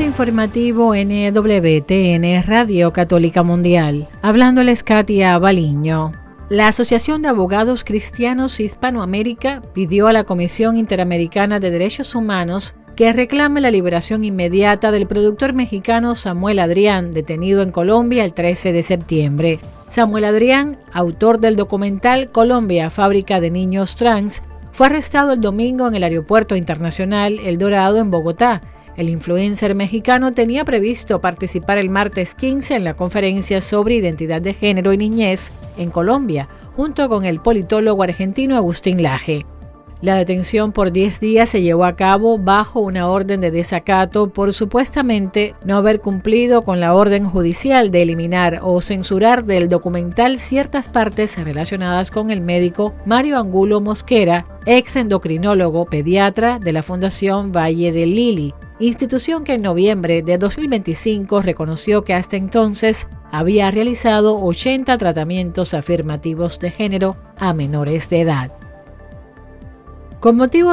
informativo NWTN Radio Católica Mundial. Hablándoles Katia Baliño. La Asociación de Abogados Cristianos Hispanoamérica pidió a la Comisión Interamericana de Derechos Humanos que reclame la liberación inmediata del productor mexicano Samuel Adrián, detenido en Colombia el 13 de septiembre. Samuel Adrián, autor del documental Colombia, fábrica de niños trans, fue arrestado el domingo en el Aeropuerto Internacional El Dorado en Bogotá. El influencer mexicano tenía previsto participar el martes 15 en la conferencia sobre identidad de género y niñez en Colombia, junto con el politólogo argentino Agustín Laje. La detención por 10 días se llevó a cabo bajo una orden de desacato por supuestamente no haber cumplido con la orden judicial de eliminar o censurar del documental ciertas partes relacionadas con el médico Mario Angulo Mosquera, ex endocrinólogo pediatra de la Fundación Valle del Lili, institución que en noviembre de 2025 reconoció que hasta entonces había realizado 80 tratamientos afirmativos de género a menores de edad. Con motivo